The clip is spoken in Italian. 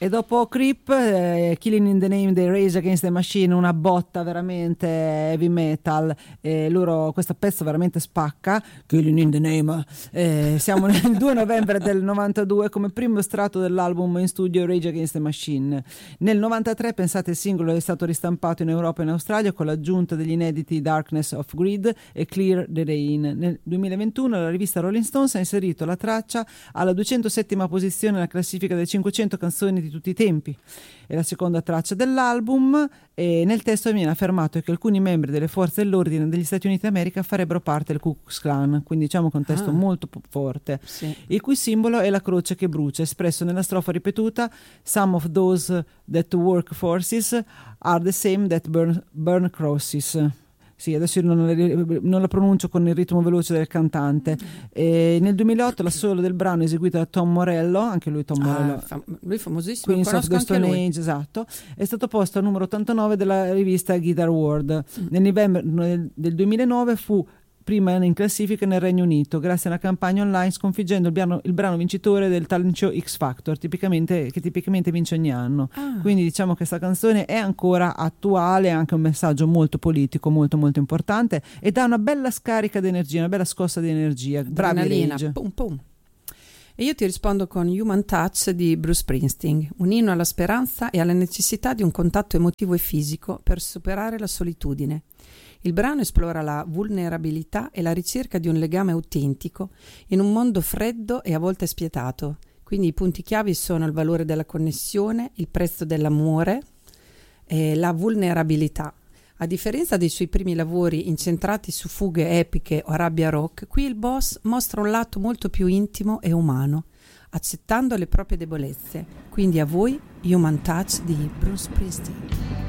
E dopo Creep, Killing in the Name dei Rage Against the Machine, una botta veramente heavy metal, questo pezzo veramente spacca. Killing in the Name, siamo nel 2 novembre del 92 come primo estratto dell'album in studio Rage Against the Machine. Nel 93, pensate, il singolo è stato ristampato in Europa e in Australia con l'aggiunta degli inediti Darkness of Greed e Clear the Rain. Nel 2021 la rivista Rolling Stones ha inserito la traccia alla 207ª posizione nella classifica delle 500 canzoni di tutti i tempi. È la seconda traccia dell'album e nel testo viene affermato che alcuni membri delle forze dell'ordine degli Stati Uniti d'America farebbero parte del Ku Klux Klan, quindi diciamo che è un testo molto forte, sì. Il cui simbolo è la croce che brucia, espresso nella strofa ripetuta: "Some of those that work forces are the same that burn crosses". Sì, adesso io non la pronuncio con il ritmo veloce del cantante. E nel 2008 la solo del brano eseguita da Tom Morello, anche lui Tom Morello, lui famosissimo, Queens of the Stone Age, esatto, è stato posto al numero 89 della rivista Guitar World. Nel novembre del 2009 fu prima in classifica nel Regno Unito grazie a una campagna online, sconfiggendo il brano vincitore del talent show X Factor, che tipicamente vince ogni anno. Quindi diciamo che questa canzone è ancora attuale, ha anche un messaggio molto politico, molto molto importante, e dà una bella scarica di energia, una bella scossa di energia. Bravi Rage. Pum pum. E io ti rispondo con Human Touch di Bruce Springsteen, un inno alla speranza e alla necessità di un contatto emotivo e fisico per superare la solitudine. Il brano esplora la vulnerabilità e la ricerca di un legame autentico in un mondo freddo e a volte spietato. Quindi i punti chiavi sono il valore della connessione, il prezzo dell'amore e la vulnerabilità. A differenza dei suoi primi lavori incentrati su fughe epiche o rabbia rock, qui il boss mostra un lato molto più intimo e umano, accettando le proprie debolezze. Quindi a voi Human Touch di Bruce Springsteen.